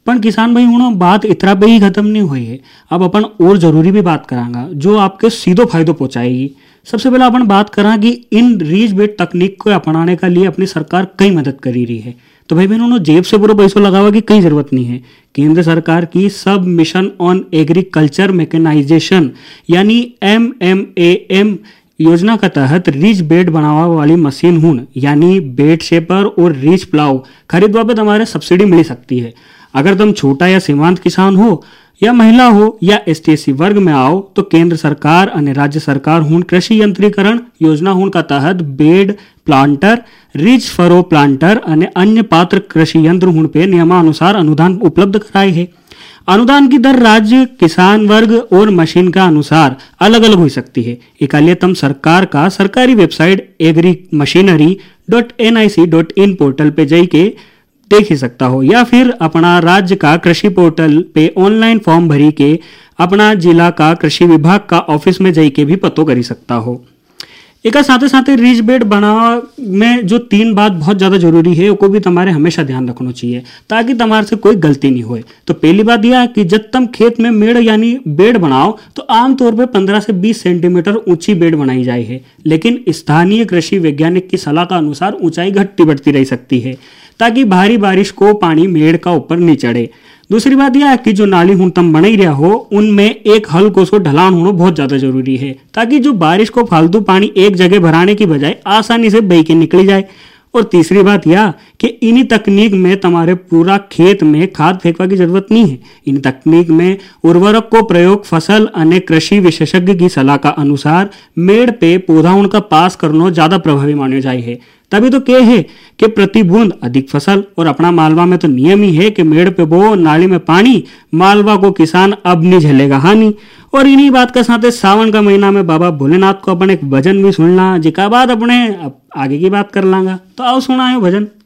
पण किसान भाई हूँ बात इतना पे ही खत्म नहीं हुई है। अब अपन और जरूरी भी बात करांगा जो आपके सीधो फायदो पहुंचाएगी। सबसे पहले अपन बात करा कि इन रीच बेट तकनीक को अपनाने का लिए अपनी सरकार कई मदद करी रही है। तो भाई बहनों जेब से पूरा पैसों लगावा की कई जरूरत नहीं है। केंद्र सरकार की सब मिशन ऑन एग्रीकल्चर मैकेनाइजेशन यानी MMAM योजना का तहत रीच बेड बनावा वाली मशीन हूं यानी बेड शेपर और रीच प्लाव खरीदवा पे तुम्हारे सब्सिडी मिल सकती है। अगर तुम छोटा या सीमांत किसान हो या महिला हो या STC वर्ग में आओ तो केंद्र सरकार और राज्य सरकार हूं कृषि यंत्रीकरण योजना हूं का तहत bed planter reach furrow planter और अन्य पात्र कृषि यंत्र हूं पे नियमानुसार अनुदान उपलब्ध कराए है। अनुदान की दर राज्य किसान वर्ग और मशीन का अनुसार अलग अलग हो सकती है। इकालिए तुम सरकार का सरकारी वेबसाइट agrimachinery.nic.in पोर्टल पे जाके देख ही सकता हो या फिर अपना राज्य का कृषि पोर्टल पे ऑनलाइन फॉर्म भरी के अपना जिला का कृषि विभाग का ऑफिस में जाके भी पतो करी सकता हो। एक साथ साथ रीच बेड बनावा में जो 3 बात बहुत ज्यादा जरूरी है उसको भी तुम्हारे हमेशा ध्यान रखना चाहिए ताकि तुम्हारे से कोई गलती नहीं होए। तो पहली बात यह है कि जब तुम खेत में मेड़ यानी बेड बनाओ तो आमतौर पे 15 से 20 सेंटीमीटर ऊंची बेड बनाई जाए है, लेकिन स्थानीय कृषि वैज्ञानिक की सलाह का अनुसार ऊंचाई घटती बढ़ती रह सकती है ताकि भारी बारिश को पानी मेड़ का ऊपर नहीं चढ़े। दूसरी बात यह है कि जो नाली हूं तुम बना ही रहा हो उनमें एक हल्को सो ढलान होना बहुत ज्यादा जरूरी है ताकि जो बारिश को फालतू पानी एक जगह भराने की बजाय आसानी से बह के निकल जाए। और तीसरी बात यह कि इन्हीं तकनीक में तुम्हारे पूरा खेत में खाद फेंकवा की जरूरत नहीं है। इन तकनीक में उर्वरक को प्रयोग फसल अन्य कृषि विशेषज्ञ की सलाह का अनुसार मेड़ पे पौधा उनका पास करना ज्यादा प्रभावी माने जाए है। तभी तो कह है कि प्रति बूंद अधिक फसल। और अपना मालवा में तो नियम ही है कि मेड़ पे बो नाली में पानी, मालवा को किसान अब नहीं झेलेगा हानि। और इन्हीं बात का साथ सावन का महीना में बाबा भोलेनाथ को अपन एक भजन भी सुनना जिका बाद अपने आगे की बात कर लांगा। तो आओ सुनायो भजन।